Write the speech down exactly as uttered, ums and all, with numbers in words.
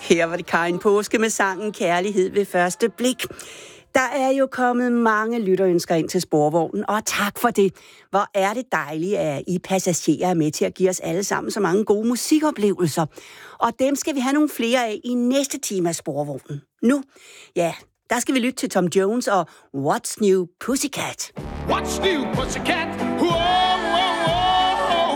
Her var det Karin Påske med sangen Kærlighed ved første blik. Der er jo kommet mange lytterønsker ind til Sporvognen, og tak for det. Hvor er det dejligt, at I passagerer er med til at give os alle sammen så mange gode musikoplevelser. Og dem skal vi have nogle flere af i næste time af Sporvognen. Nu, ja, der skal vi lytte til Tom Jones og What's New Pussycat. What's new, Pussycat? Whoa!